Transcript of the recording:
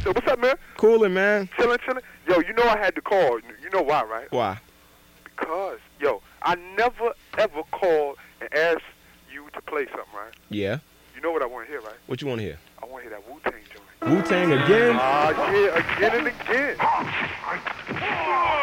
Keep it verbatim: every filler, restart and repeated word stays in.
So what's up, man? Coolin', man. Chillin', chillin'. Yo, you know I had to call. You know why, right? Why? Because, yo, I never, ever called and asked you to play something, right? Yeah. You know what I want to hear, right? What you want to hear? I want to hear that Wu-Tang joint. Wu-Tang again? Ah, uh, yeah, again and again.